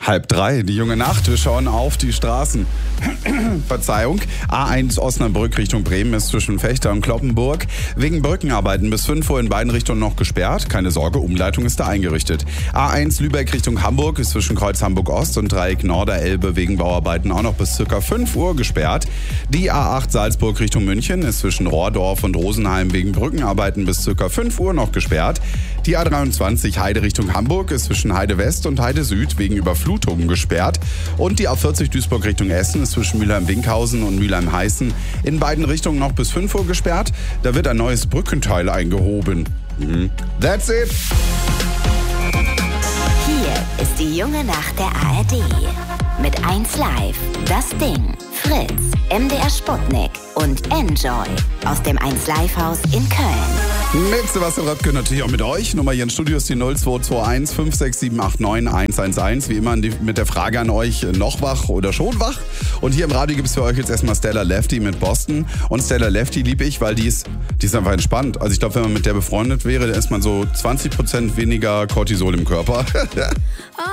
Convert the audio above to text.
2:30, die junge Nacht, wir schauen auf die Straßen. Verzeihung, A1 Osnabrück Richtung Bremen ist zwischen Vechta und Cloppenburg wegen Brückenarbeiten bis 5 Uhr in beiden Richtungen noch gesperrt. Keine Sorge, Umleitung ist da eingerichtet. A1 Lübeck Richtung Hamburg ist zwischen Kreuz Hamburg Ost und Dreieck Norderelbe wegen Bauarbeiten auch noch bis ca. 5 Uhr gesperrt. Die A8 Salzburg Richtung München ist zwischen Rohrdorf und Rosenheim wegen Brückenarbeiten bis ca. 5 Uhr noch gesperrt. Die A23 Heide Richtung Hamburg ist zwischen Heide West und Heide Süd wegen Überflutungen gesperrt. Und die A40 Duisburg Richtung Essen ist zwischen Mülheim-Winkhausen und Mülheim-Heißen in beiden Richtungen noch bis 5 Uhr gesperrt. Da wird ein neues Brückenteil eingehoben. That's it. Hier ist die junge Nacht der ARD. Mit 1Live, Das Ding, Fritz, MDR Sputnik und Enjoy aus dem 1Live-Haus in Köln. Mit Sebastian Röpke natürlich auch mit euch. Nummer hier in Studio ist die 0221 56789 111. Wie immer mit der Frage an euch, noch wach oder schon wach? Und hier im Radio gibt es für euch jetzt erstmal Stella Lefty mit Boston. Und Stella Lefty liebe ich, weil die ist einfach entspannt. Also ich glaube, wenn man mit der befreundet wäre, dann ist man so 20% weniger Cortisol im Körper.